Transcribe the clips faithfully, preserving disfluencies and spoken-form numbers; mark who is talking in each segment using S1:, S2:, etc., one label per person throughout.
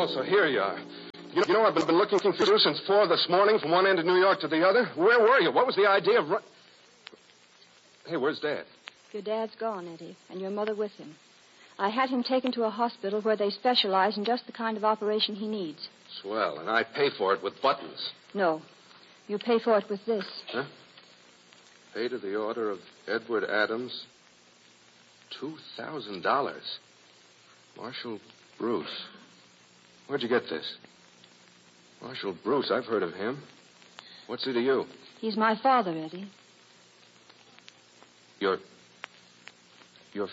S1: Oh, so here you are. You, you know, I've been, been looking for you since four this morning from one end of New York to the other. Where were you? What was the idea of... Run... Hey, where's Dad?
S2: Your dad's gone, Eddie, and your mother with him. I had him taken to a hospital where they specialize in just the kind of operation he needs.
S1: Swell, and I pay for it with buttons.
S2: No. You pay for it with this.
S1: Huh? Pay to the order of Edward Adams. Two thousand dollars. Marshall Bruce. Where'd you get this? Marshall Bruce, I've heard of him. What's he to you?
S2: He's my father, Eddie.
S1: You're... You're...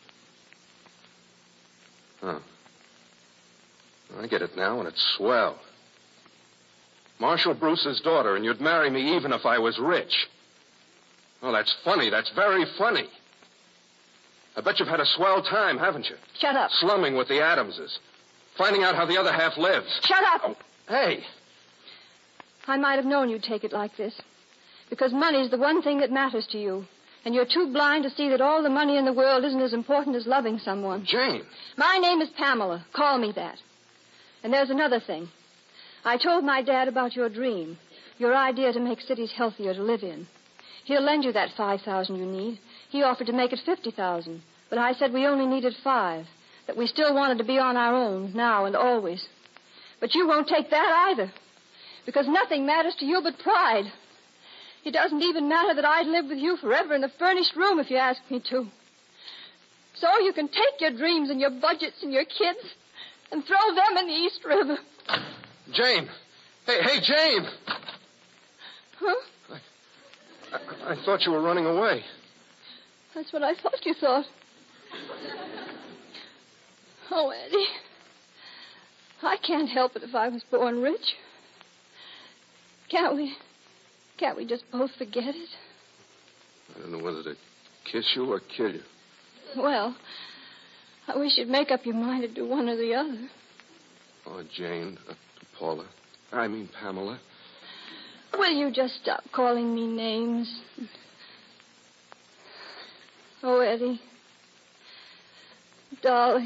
S1: Huh. I get it now, and it's swell. Marshall Bruce's daughter, and you'd marry me even if I was rich. Oh, that's funny. That's very funny. I bet you've had a swell time, haven't you?
S2: Shut up.
S1: Slumming with the Adamses. Finding out how the other half lives.
S2: Shut up.
S1: Oh, hey.
S2: I might have known you'd take it like this. Because money's the one thing that matters to you. And you're too blind to see that all the money in the world isn't as important as loving someone.
S1: Jane.
S2: My name is Pamela. Call me that. And there's another thing. I told my dad about your dream, your idea to make cities healthier to live in. He'll lend you that five thousand you need. He offered to make it fifty thousand, but I said we only needed five, that we still wanted to be on our own now and always. But you won't take that either, because nothing matters to you but pride. It doesn't even matter that I'd live with you forever in a furnished room if you ask me to. So you can take your dreams and your budgets and your kids and throw them in the East River.
S1: Jane. Hey, hey, Jane.
S2: Huh?
S1: I, I, I thought you were running away.
S2: That's what I thought you thought. Oh, Eddie. I can't help it if I was born rich. Can't we... Can't we just both forget it?
S1: I don't know whether to kiss you or kill you.
S2: Well, I wish you'd make up your mind to do one or the other.
S1: Oh, Jane, uh, Paula. I mean Pamela.
S2: Will you just stop calling me names? Oh, Eddie. Darling.